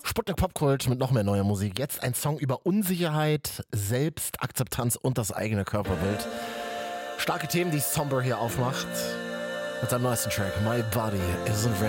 Sputnik Popkult mit noch mehr neuer Musik. Jetzt ein Song über Unsicherheit, Selbstakzeptanz und das eigene Körperbild. Starke Themen, die Somber hier aufmacht. Mit seinem neuesten Track My Body Isn't Ready.